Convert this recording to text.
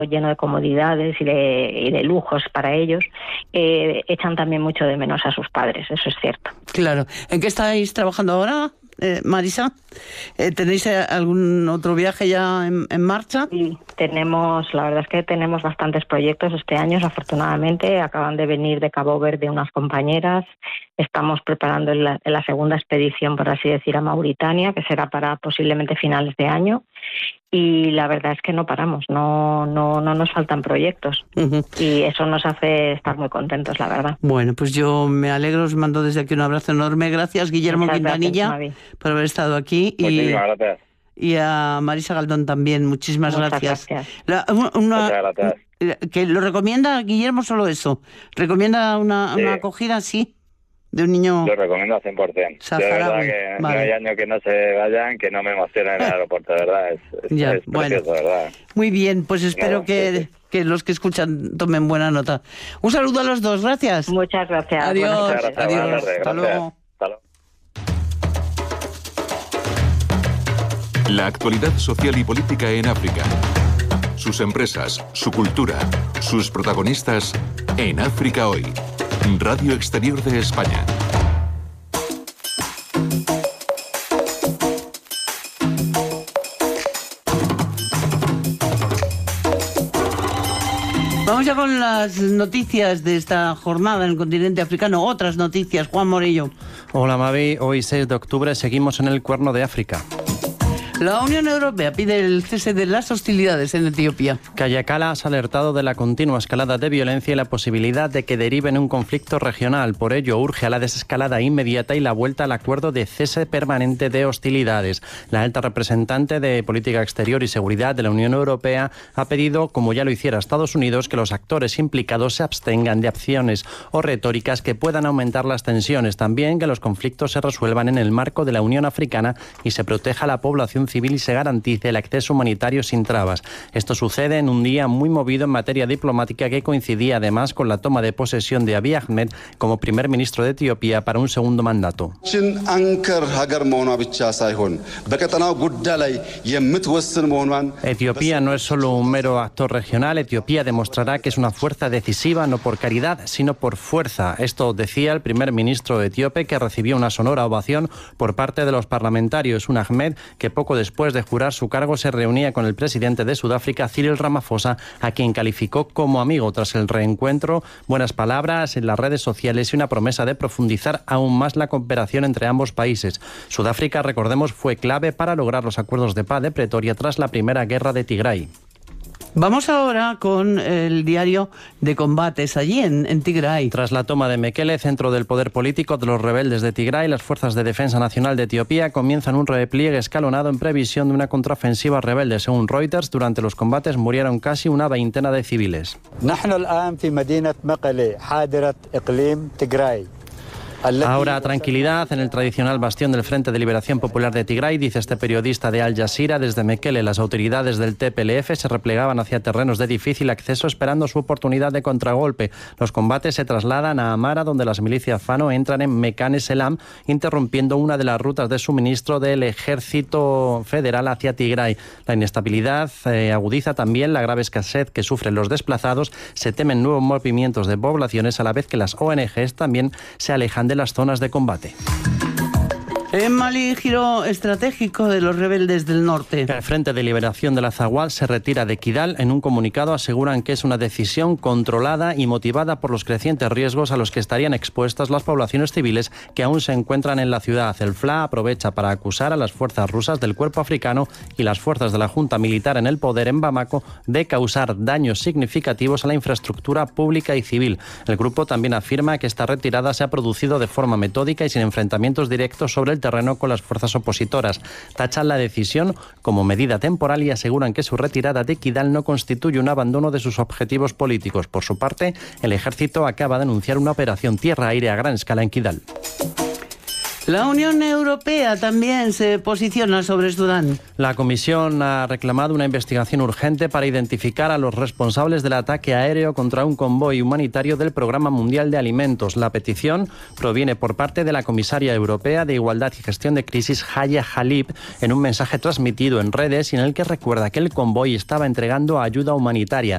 lleno de comodidades y de lujos para ellos, echan también mucho de menos a sus padres, eso es cierto. Claro. ¿En qué estáis trabajando ahora, Marisa? ¿Tenéis algún otro viaje ya en marcha? Sí, la verdad es que tenemos bastantes proyectos este año, afortunadamente. Acaban de venir de Cabo Verde unas compañeras. Estamos preparando la segunda expedición, por así decir, a Mauritania, que será para posiblemente finales de año. Y la verdad es que no paramos, no nos faltan proyectos. Uh-huh. Y eso nos hace estar muy contentos, la verdad. Bueno, pues yo me alegro, os mando desde aquí un abrazo enorme. Gracias, Guillermo Quintanilla, por haber estado aquí. Muchísimas gracias. Y a Marisa Galdón también, muchísimas gracias. Muchas gracias. ¿Que lo recomienda, Guillermo, solo eso? ¿Recomienda una acogida así? De un niño... Lo recomiendo al 100%. De verdad que no hay año que no se vayan, que no me emociona en el aeropuerto, de verdad. Es precioso, de verdad. Muy bien, pues espero que los que escuchan tomen buena nota. Un saludo a los dos, gracias. Muchas gracias. Adiós. Muchas gracias. Adiós. Hasta luego. La actualidad social y política en África. Sus empresas, su cultura, sus protagonistas en África Hoy. Radio Exterior de España. Vamos ya con las noticias de esta jornada en el continente africano. Otras noticias, Juan Morillo. Hola Mavi, hoy 6 de octubre seguimos en el Cuerno de África. La Unión Europea pide el cese de las hostilidades en Etiopía. Kaja Kallas ha alertado de la continua escalada de violencia y la posibilidad de que derive en un conflicto regional. Por ello, urge a la desescalada inmediata y la vuelta al acuerdo de cese permanente de hostilidades. La alta representante de Política Exterior y Seguridad de la Unión Europea ha pedido, como ya lo hiciera Estados Unidos, que los actores implicados se abstengan de acciones o retóricas que puedan aumentar las tensiones. También que los conflictos se resuelvan en el marco de la Unión Africana y se proteja a la población civil y se garantice el acceso humanitario sin trabas. Esto sucede en un día muy movido en materia diplomática que coincidía además con la toma de posesión de Abiy Ahmed como primer ministro de Etiopía para un segundo mandato. Etiopía no es solo un mero actor regional. Etiopía demostrará que es una fuerza decisiva no por caridad, sino por fuerza. Esto decía el primer ministro etíope, que recibió una sonora ovación por parte de los parlamentarios. Un Ahmed que poco después de jurar su cargo se reunía con el presidente de Sudáfrica, Cyril Ramaphosa, a quien calificó como amigo. Tras el reencuentro, buenas palabras en las redes sociales y una promesa de profundizar aún más la cooperación entre ambos países. Sudáfrica, recordemos, fue clave para lograr los acuerdos de paz de Pretoria tras la primera guerra de Tigray. Vamos ahora con el diario de combates allí en Tigray. Tras la toma de Mekele, centro del poder político de los rebeldes de Tigray, las Fuerzas de Defensa Nacional de Etiopía comienzan un repliegue escalonado en previsión de una contraofensiva rebelde. Según Reuters, durante los combates murieron casi una veintena de civiles. Ahora tranquilidad en el tradicional bastión del Frente de Liberación Popular de Tigray, dice este periodista de Al Jazeera. Desde Mekele, las autoridades del TPLF se replegaban hacia terrenos de difícil acceso esperando su oportunidad de contragolpe. Los combates se trasladan a Amara, donde las milicias Fano entran en Mekane Selam, interrumpiendo una de las rutas de suministro del ejército federal hacia Tigray. La inestabilidad agudiza también la grave escasez que sufren los desplazados. Se temen nuevos movimientos de poblaciones, a la vez que las ONGs también se alejan de las zonas de combate. En Mali, giro estratégico de los rebeldes del norte. El Frente de Liberación del Azawad se retira de Kidal. En un comunicado aseguran que es una decisión controlada y motivada por los crecientes riesgos a los que estarían expuestas las poblaciones civiles que aún se encuentran en la ciudad. El FLA aprovecha para acusar a las fuerzas rusas del cuerpo africano y las fuerzas de la junta militar en el poder en Bamako de causar daños significativos a la infraestructura pública y civil. El grupo también afirma que esta retirada se ha producido de forma metódica y sin enfrentamientos directos sobre el terreno con las fuerzas opositoras. Tachan la decisión como medida temporal y aseguran que su retirada de Kidal no constituye un abandono de sus objetivos políticos. Por su parte, el ejército acaba de anunciar una operación tierra-aire a gran escala en Kidal. La Unión Europea también se posiciona sobre Sudán. La Comisión ha reclamado una investigación urgente para identificar a los responsables del ataque aéreo contra un convoy humanitario del Programa Mundial de Alimentos. La petición proviene por parte de la comisaria europea de Igualdad y Gestión de Crisis, Haya Halib, en un mensaje transmitido en redes y en el que recuerda que el convoy estaba entregando ayuda humanitaria.